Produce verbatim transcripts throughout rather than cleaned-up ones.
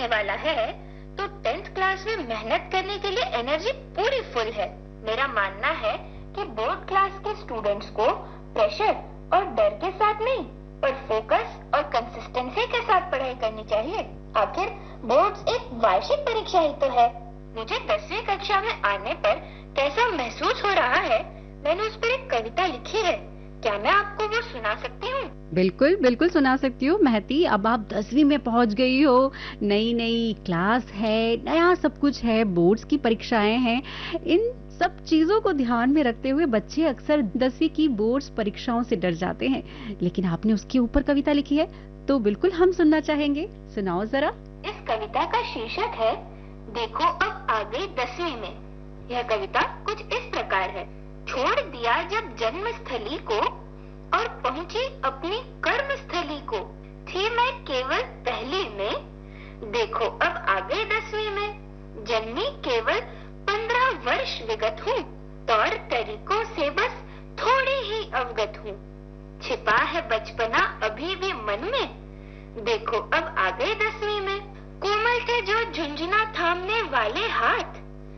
होने वाला है, तो टेंथ क्लास में मेहनत करने के लिए एनर्जी पूरी फुल है। मेरा मानना है कि बोर्ड क्लास के स्टूडेंट्स को प्रेशर और डर के साथ नहीं, पर फोकस और कंसिस्टेंसी के साथ पढ़ाई करनी चाहिए। आखिर बोर्ड्स एक वार्षिक परीक्षा ही तो है। मुझे दसवीं कक्षा में आने पर कैसा महसूस हो रहा है, मैंने उस पर एक कविता लिखी है। क्या मैं आपको वो सुना सकती हूँ? बिल्कुल बिल्कुल सुना सकती हूँ महती। अब आप दसवीं में पहुंच गई हो, नई नई क्लास है, नया सब कुछ है, बोर्ड्स की परीक्षाएं हैं। इन सब चीजों को ध्यान में रखते हुए बच्चे अक्सर दसवीं की बोर्ड्स परीक्षाओं से डर जाते हैं, लेकिन आपने उसके ऊपर कविता लिखी है तो बिल्कुल हम सुनना चाहेंगे। सुनाओ जरा। इस कविता का शीर्षक है देखो अब आ गई दसवीं में। यह कविता कुछ इस प्रकार है। छोड़ दिया जब जन्म स्थली को और पहुंची अपनी कर्म स्थली को, थी मैं केवल पहली में, देखो अब आ गई दसवीं में। जन्मी केवल पंद्रह वर्ष विगत हूँ, तौर तरीकों से बस थोड़ी ही अवगत हूँ। छिपा है बचपना अभी भी मन में, देखो अब आ गई दसवीं में। कोमल थे जो झुंझुना थामने वाले हाथ,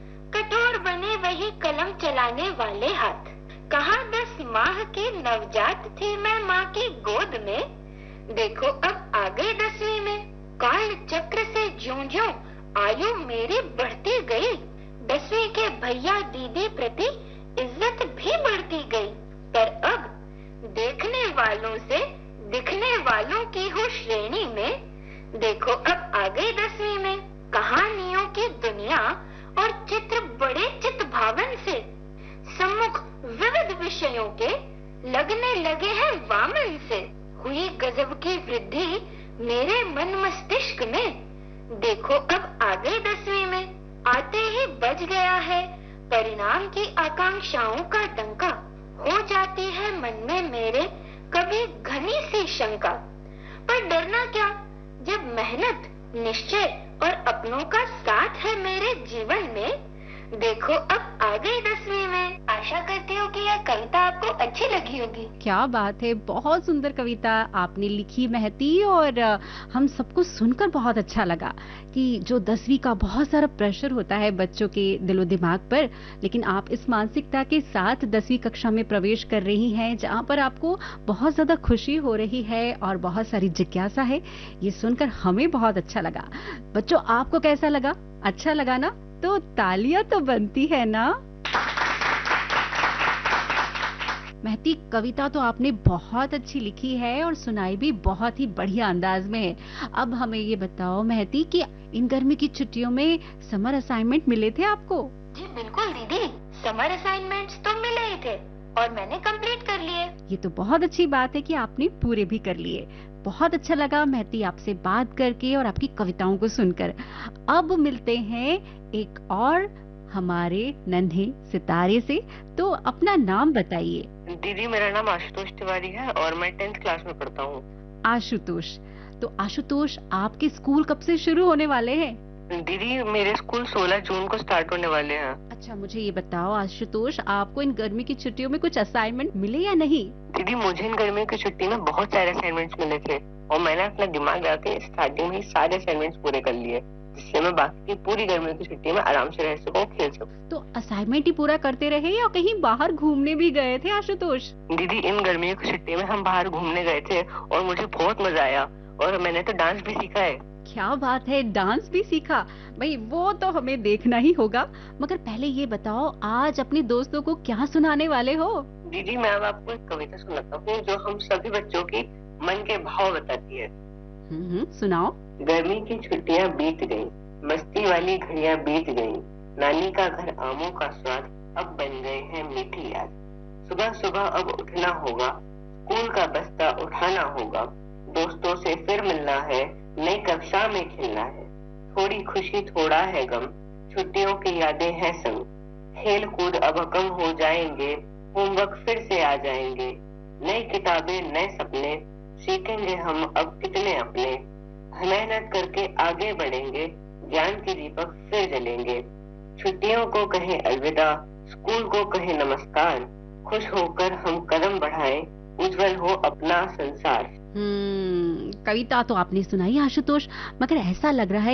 कठोर बने वही कलम चलाने वाले हाथ। कहाँ दस माह की नवजात थी मैं माँ की गोद में, देखो अब आ गई दसवीं में। काल चक्र से ज्यों ज्यों आयु मेरी बढ़ती गई, दसवीं के भैया दीदी प्रति इज्जत भी बढ़ती गई। पर अब देखने वालों से दिखने वालों की हो श्रेणी में, देखो अब आ गई दसवीं में। कहानियों की दुनिया और चित्र बड़े चित भावन से, सम्मुख विविध विषयों के लगने लगे हैं वामन से। हुई गजब की वृद्धि मेरे मन मस्तिष्क में, देखो अब आ गई दसवीं में। आते ही बज गया है परिणाम की आकांक्षाओं का डंका, हो जाती है मन में मेरे कभी घनी सी शंका। पर डरना क्या जब मेहनत, निश्चय और अपनों का साथ है मेरे जीवन में, देखो अब आ गई दसवीं में। आशा करती हूँ कि यह कविता आपको अच्छी लगी होगी। क्या बात है, बहुत सुंदर कविता आपने लिखी महती, और हम सबको सुनकर बहुत अच्छा लगा कि जो दसवीं का बहुत सारा प्रेशर होता है बच्चों के दिलो दिमाग पर, लेकिन आप इस मानसिकता के साथ दसवीं कक्षा में प्रवेश कर रही हैं, जहाँ पर आपको बहुत ज्यादा खुशी हो रही है और बहुत सारी जिज्ञासा है। ये सुनकर हमें बहुत अच्छा लगा। बच्चों, आपको कैसा लगा? अच्छा लगा ना? तो तालियां तो बनती है ना। महती, कविता तो आपने बहुत अच्छी लिखी है और सुनाई भी बहुत ही बढ़िया अंदाज में है। अब हमें ये बताओ महती कि इन गर्मी की छुट्टियों में समर असाइनमेंट मिले थे आपको? जी बिल्कुल दीदी, समर असाइनमेंट्स तो मिले ही थे और मैंने कंप्लीट कर लिए। ये तो बहुत अच्छी बात है कि आपने पूरे भी कर लिए। बहुत अच्छा लगा महती आपसे बात करके और आपकी कविताओं को सुनकर। अब मिलते हैं एक और हमारे नन्हे सितारे से, तो अपना नाम बताइए। दीदी, मेरा नाम आशुतोष तिवारी है और मैं टेंथ क्लास में पढ़ता हूँ। आशुतोष, तो आशुतोष आपके स्कूल कब से शुरू होने वाले हैं? दीदी, मेरे स्कूल सोलह जून को स्टार्ट होने वाले हैं। अच्छा, मुझे ये बताओ आशुतोष, आपको इन गर्मी की छुट्टियों में कुछ असाइनमेंट मिले या नहीं? दीदी, मुझे इन गर्मियों की छुट्टी में बहुत सारे असाइनमेंट्स मिले थे और मैंने अपना दिमाग लगा के स्टार्टिंग में ही सारे असाइनमेंट्स पूरे कर लिए, जिससे मैं बाकी की पूरी गर्मियों की छुट्टी में आराम से रह सकूं, खेल सकूं। तो असाइनमेंट ही पूरा करते रहे या कहीं बाहर घूमने भी गए थे आशुतोष? दीदी, इन गर्मियों की छुट्टी में हम बाहर घूमने गए थे और मुझे बहुत मजा आया और मैंने तो डांस भी सीखा है। क्या बात है, डांस भी सीखा? भाई वो तो हमें देखना ही होगा। मगर पहले ये बताओ, आज अपने दोस्तों को क्या सुनाने वाले हो? दीदी, मैं अब आपको एक कविता सुनाता हूँ जो हम सभी बच्चों की मन के भाव बताती है। हम्म, सुनाओ। गर्मी की छुट्टियां बीत गई, मस्ती वाली घड़ियां बीत गई, नानी का घर आमों का स्वाद अब बन गए हैं मीठी याद। सुबह सुबह अब उठना होगा, स्कूल का बस्ता उठाना होगा, दोस्तों से फिर मिलना है, नई कक्षा में खिलना है। थोड़ी खुशी थोड़ा है गम, छुट्टियों की यादें हैं संग, खेल कूद अब कम हो जाएंगे, होमवर्क फिर से आ जाएंगे, नई किताबें नए सपने, सीखेंगे हम अब कितने अपने, मेहनत करके आगे बढ़ेंगे, ज्ञान के दीपक फिर जलेंगे। छुट्टियों को कहें अलविदा, स्कूल को कहें नमस्कार, खुश होकर हम कदम बढ़ाएं, उज्जवल हो अपना संसार। हम्म, कविता तो आपने सुनाई आशुतोष, मगर ऐसा लग रहा है